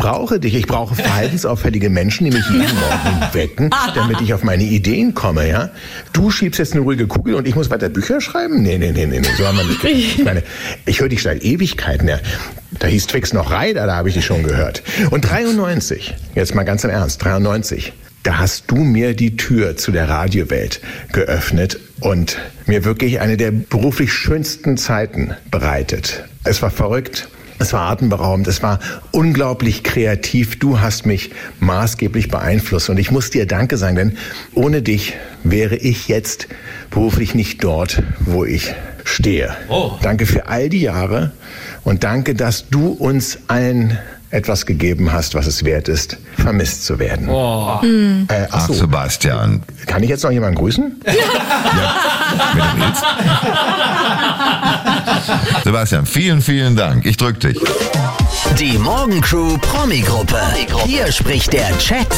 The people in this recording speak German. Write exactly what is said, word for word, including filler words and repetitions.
brauche dich. Ich brauche verhaltensauffällige Menschen, die mich jeden Morgen wecken, damit ich auf meine Ideen komme, ja? Du schiebst jetzt eine ruhige Kugel und ich muss weiter Bücher schreiben? Nee, nee, nee, nee, nee. So haben wir nicht. Ich meine, ich höre dich seit Ewigkeiten, ja. Da hieß Twix noch Reider, da habe ich dich schon gehört. Und dreiundneunzig, jetzt mal ganz im Ernst, dreiundneunzig, da hast du mir die Tür zu der Radiowelt geöffnet und mir wirklich eine der beruflich schönsten Zeiten bereitet. Es war verrückt. Es war atemberaubend, es war unglaublich kreativ. Du hast mich maßgeblich beeinflusst und ich muss dir Danke sagen, denn ohne dich wäre ich jetzt beruflich nicht dort, wo ich stehe. Oh. Danke für all die Jahre und danke, dass du uns allen etwas gegeben hast, was es wert ist, vermisst zu werden. Oh. Äh, ach, ach, Sebastian. Kann ich jetzt noch jemanden grüßen? Ja, wenn du willst. Sebastian, vielen, vielen Dank. Ich drück dich. Die Morgencrew Promi-Gruppe. Hier spricht der Chat.